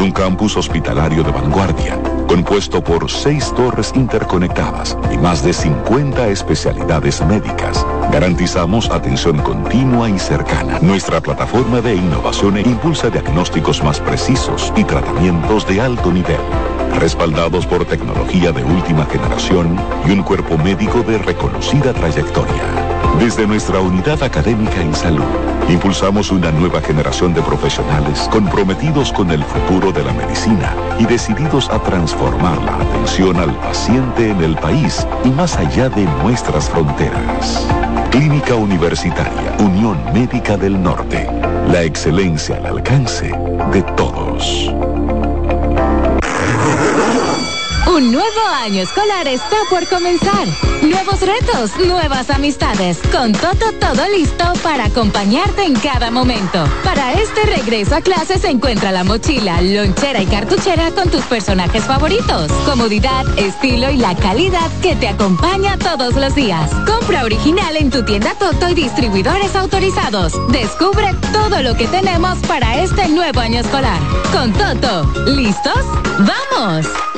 en un campus hospitalario de vanguardia, compuesto por 6 torres interconectadas y más de 50 especialidades médicas. Garantizamos atención continua y cercana. Nuestra plataforma de innovación impulsa diagnósticos más precisos y tratamientos de alto nivel, respaldados por tecnología de última generación y un cuerpo médico de reconocida trayectoria. Desde nuestra unidad académica en salud, impulsamos una nueva generación de profesionales comprometidos con el futuro de la medicina y decididos a transformar la atención al paciente en el país y más allá de nuestras fronteras. Clínica Universitaria Unión Médica del Norte. La excelencia al alcance de todos. Un nuevo año escolar está por comenzar. Nuevos retos, nuevas amistades. Con Toto todo listo para acompañarte en cada momento. Para este regreso a clases encuentra la mochila, lonchera y cartuchera con tus personajes favoritos. Comodidad, estilo y la calidad que te acompaña todos los días. Compra original en tu tienda Toto y distribuidores autorizados. Descubre todo lo que tenemos para este nuevo año escolar. Con Toto, ¿listos? ¡Vamos!